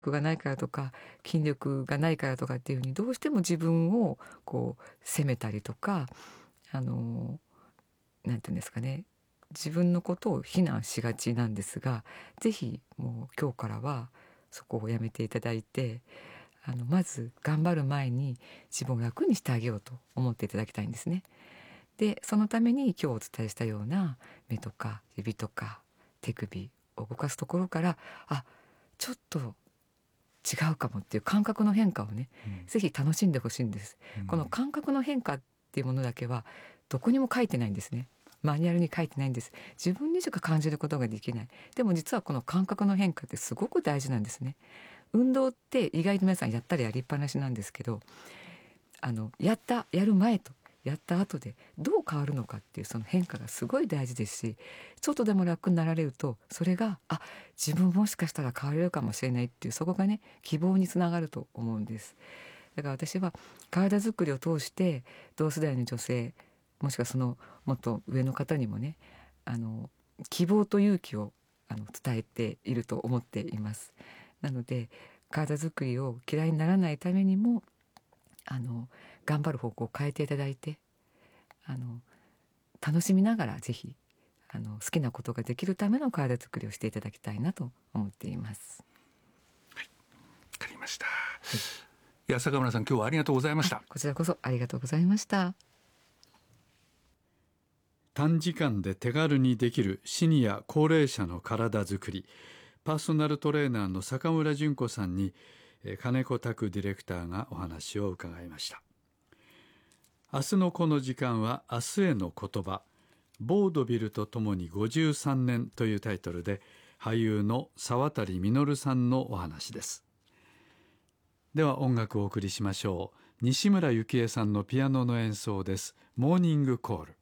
がないからとか筋力がないからとかっていうふうにどうしても自分をこう責めたりとかなんていうんですかね、自分のことを非難しがちなんですが、ぜひもう今日からはそこをやめていただいて、まず頑張る前に自分を楽にしてあげようと思っていただきたいんですね。でそのために今日お伝えしたような目とか指とか手首を動かすところから、あ、ちょっと違うかもっていう感覚の変化をね、ぜひ楽しんでほしいんです。この感覚の変化っていうものだけはどこにも書いてないんですね。マニュアルに書いてないんです。自分にしか感じることができない。でも実はこの感覚の変化ってすごく大事なんですね。運動って意外と皆さんやったりやりっぱなしなんですけど、やる前とやった後でどう変わるのかっていうその変化がすごい大事ですし、ちょっとでも楽になられるとそれが自分もしかしたら変われるかもしれないっていう、そこがね希望につながると思うんです。だから私は体づくりを通して同世代の女性、もしくはそのもっと上の方にもね、希望と勇気を伝えていると思っています。なので体づくりを嫌いにならないためにも頑張る方向を変えていただいて、楽しみながらぜひ好きなことができるための体づくりをしていただきたいなと思っています。 はい、わかりました。いや、坂村さん、今日はありがとうございました。 こちらこそありがとうございました。 短時間で手軽にできるシニア高齢者の体づくり、パーソナルトレーナーの坂村純子さんに金子拓ディレクターがお話を伺いました。明日のこの時間は明日への言葉、ボードビルとともに53年というタイトルで、俳優の沢渡実さんのお話です。では音楽をお送りしましょう。西村由紀江さんのピアノの演奏です。モーニングコール。